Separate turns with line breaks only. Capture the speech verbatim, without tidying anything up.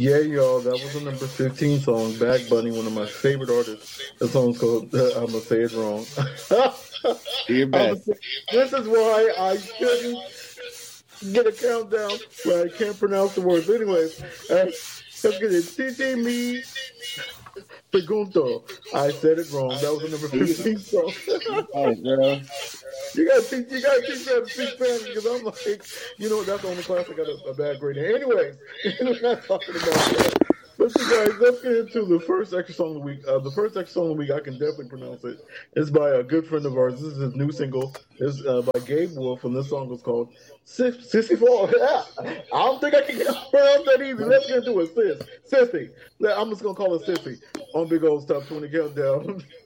Yeah, y'all, that was the number fifteen song, Bad Bunny, one of my favorite artists. The song's called, uh, I'm going to say it wrong.
Do your
I'm
best.
say, this is why I shouldn't get a countdown where I can't pronounce the words. Anyways, uh, let's get it. Titi me pregunto. I said it wrong. That was the number fifteen song.
Hey, girl.
You gotta teach, you gotta teach me how to speak Spanish because I'm like, you know, that's the only class I got a, a bad grade in. Anyways, we're not talking about that. Listen, guys, let's get into the first extra song of the week. Uh, the first extra song of the week, I can definitely pronounce it. It's by a good friend of ours. This is his new single. It's uh, by Gabe Wolf, and this song is called Sis- Sissy Fall. Yeah. I don't think I can pronounce that easy. Let's get into it. Sis. Sissy. I'm just going to call it Sissy on Big Old Top twenty Countdown.